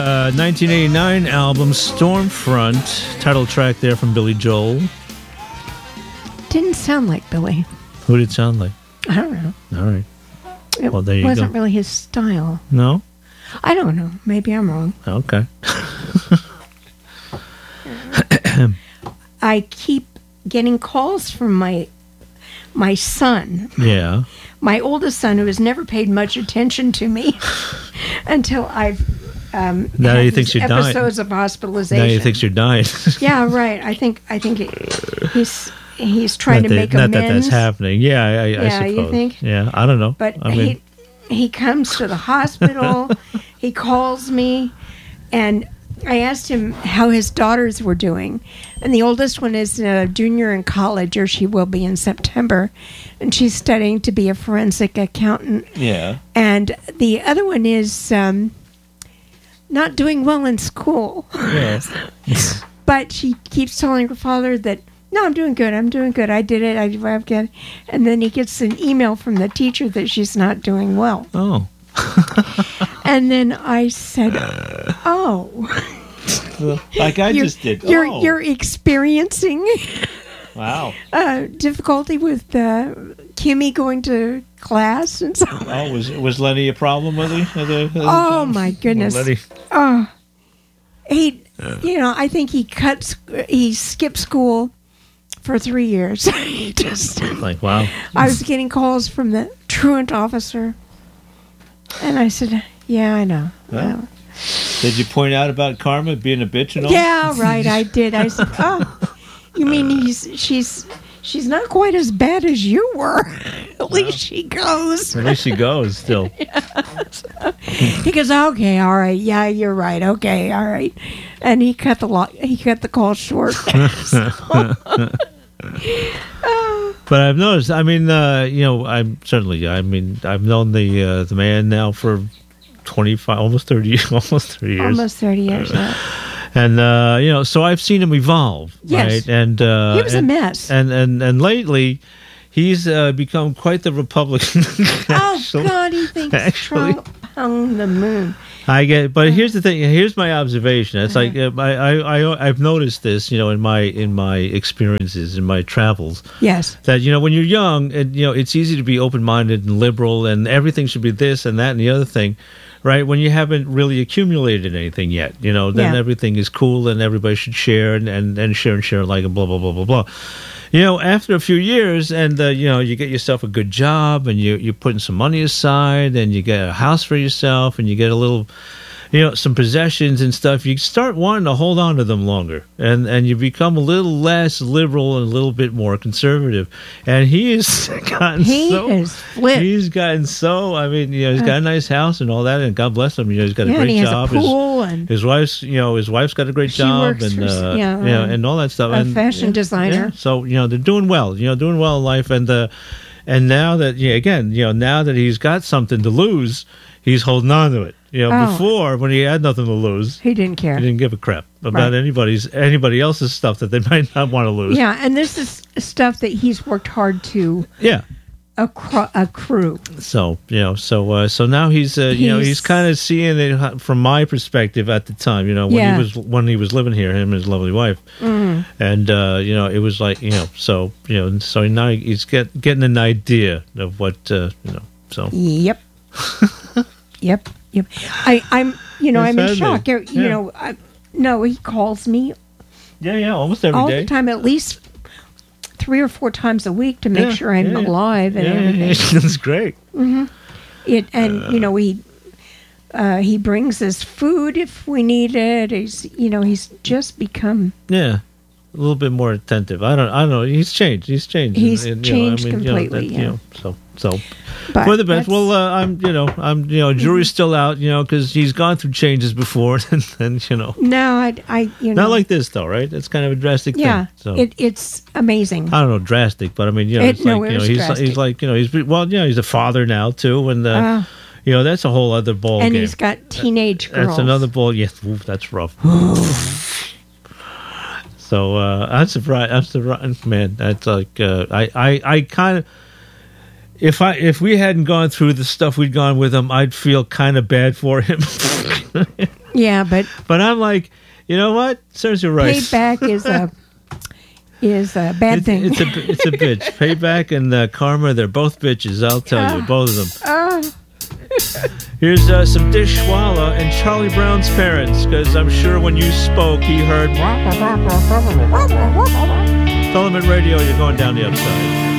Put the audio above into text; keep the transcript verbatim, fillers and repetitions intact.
Uh, nineteen eighty-nine album Stormfront, title track there from Billy Joel. Didn't sound like Billy. Who did it sound like? I don't know. All right. It Well, there you wasn't go. really his style. No? I don't know. Maybe I'm wrong. Okay. I keep getting calls from my my son, Yeah. my oldest son, who has never paid much attention to me until I've um, Now had he thinks these you're dying. episodes of hospitalization. Now he thinks you're dying. Yeah, right. I think I think it, he's he's trying not to that, make not amends. that that's happening. Yeah, I, I, I Yeah, suppose. you think? Yeah, I don't know. But I mean, he he comes to the hospital. He calls me, and I asked him how his daughters were doing. And the oldest one is a junior in college, or she will be in September, and she's studying to be a forensic accountant. yeah. And the other one is um, not doing well in school. Yes. But she keeps telling her father that, no, I'm doing good. I'm doing good. I did it. I, I've got. And then he gets an email from the teacher that she's not doing well. Oh. And then I said, oh, Like I you're, just did. You're, oh. you're experiencing Wow. uh, difficulty with uh, Kimmy going to class and so on. Oh, was was Lenny a problem with you? at the- at the Oh, time? my goodness. Well, Lenny, Oh, he, you know, I think he cuts, he skipped school for three years. He just, like, wow. I was getting calls from the truant officer, and I said, "Yeah, I know." Well, Well, Did you point out about Karma being a bitch and all? yeah, right. I did. I said, "Oh, you mean he's she's she's not quite as bad as you were? At least she goes." At least she goes still. He goes, "Okay, all right, yeah, you're right. Okay, all right," and he cut the lo- he cut the call short. But I've noticed. I mean, uh, you know, I'm certainly. I mean, I've known the uh, the man now for twenty-five, almost thirty, almost thirty years. Almost thirty years. Yeah. And uh, you know, so I've seen him evolve, Yes. right? And uh, He was a and, mess. And and and lately, he's uh, become quite the Republican. Oh actually. God, he thinks actually. Trump hung the moon. I get, but here's the thing. Here's my observation. It's like Uh-huh. uh, I, I, I, I've noticed this, you know, in my in my experiences, in my travels, Yes. that you know, when you're young, and you know, it's easy to be open-minded and liberal, and everything should be this and that and the other thing, right? When you haven't really accumulated anything yet, you know, then Yeah. everything is cool, and everybody should share and and, and share and share like a blah blah blah blah blah. You know, after a few years, and uh, you know, you get yourself a good job, and you you're putting some money aside, and you get a house for yourself, and you get a little, you know, some possessions and stuff. You start wanting to hold on to them longer, and and you become a little less liberal and a little bit more conservative. And he has gotten He so has flipped. he's gotten so. I mean, you know, he's got a nice house and all that, and God bless him. You know, he's got a Yeah, great and he has job. a His- pool and his wife's, you know, his wife's got a great She job, works and for- uh, yeah, you know, um, and all that stuff. a and fashion yeah, designer. yeah. So you know, they're doing well. You know, doing well in life, and uh, and now that yeah, again, you know, now that he's got something to lose, he's holding on to it. You know, Oh. before when he had nothing to lose, He didn't care. he didn't give a crap about Right. anybody's anybody else's stuff that they might not want to lose. Yeah, and this is stuff that he's worked hard to Yeah. accru- accrue. So you know, so uh, so now he's uh, you know He's- he's kind of seeing it ho- from my perspective at the time. You know, when Yeah. he was when he was living here, him and his lovely wife, Mm. and uh, you know, it was like you know, so you know, so now he's get getting an idea of what uh, you know. So Yep. Yep. Yep. I, I'm, you know, That's I'm in sad, shock. man. You Yeah. know, I, no, he calls me yeah, yeah, almost every all day. the time, at least three or four times a week to make Yeah, sure I'm yeah, yeah. alive and Yeah, yeah, everything. yeah. That's great. It and you know he uh, he brings us food if we need it. He's you know he's just become Yeah. A little bit more attentive. I don't. I don't know. He's changed. He's changed. He's you know, changed you know, completely, that, yeah. You know, so so But for the best. that's- Well, uh, I'm. You know, I'm. You know, jury's still out. You know, because he's gone through changes before, and, and you know, no, I, I you know not like this though, right? It's kind of a drastic yeah, thing. So it it's amazing. I don't know, drastic, but I mean, you know, It- it's no, like it you know, was he's drastic. he's like you know, he's well, yeah, he's a father now too, and uh, Uh, you know, that's a whole other ball and game. he's got teenage girls. That's another ball. Yeah, oof, that's rough. So uh, I'm surprised. I'm surprised, man. That's like uh, I, I, I kind of. If I if we hadn't gone through the stuff we'd gone with him, I'd feel kind of bad for him. Yeah, but But I'm like, you know what? Serves you right. payback is a is a bad It's, thing. it's a it's a bitch. Payback and uh, karma, they're both bitches. I'll tell you, Ah. both of them. Ah. Here's uh, some Dishwalla and Charlie Brown's parents, because I'm sure when you spoke, he heard Filament Radio. You're going down the upside.